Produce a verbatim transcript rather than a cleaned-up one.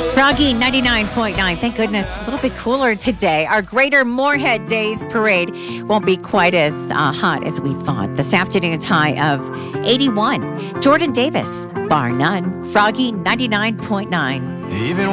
Froggy ninety-nine point nine. Thank goodness. A little bit cooler today. Our Greater Moorhead Days Parade won't be quite as uh, hot as we thought. This afternoon, it's high of eighty-one. Jordan Davis, bar none. Froggy ninety-nine point nine. Even